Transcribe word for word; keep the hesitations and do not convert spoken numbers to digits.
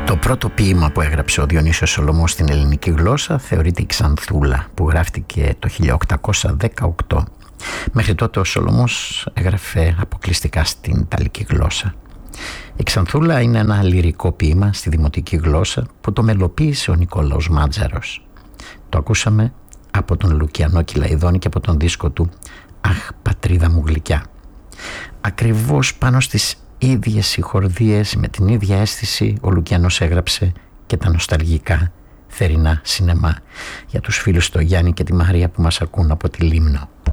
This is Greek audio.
Το πρώτο ποίημα που έγραψε ο Διονύσιος Σολωμός στην ελληνική γλώσσα θεωρείται η Ξανθούλα, που γράφτηκε το χίλια οκτακόσια δεκαοκτώ. Μέχρι τότε ο Σολωμός έγραφε αποκλειστικά στην ιταλική γλώσσα. Η Ξανθούλα είναι ένα λυρικό ποίημα στη δημοτική γλώσσα που το μελοποίησε ο Νικόλαος Μάτζαρος. Το ακούσαμε από τον Λουκιανό Κυλαϊδόνη και από τον δίσκο του «Αχ, πατρίδα μου γλυκιά». Ακριβώς πάνω στις ίδιες συγχορδίες, με την ίδια αίσθηση, ο Λουκιανός έγραψε και τα νοσταλγικά θερινά σινεμά για τους φίλους του Γιάννη και τη Μαρία που μας ακούν από τη Λίμνο.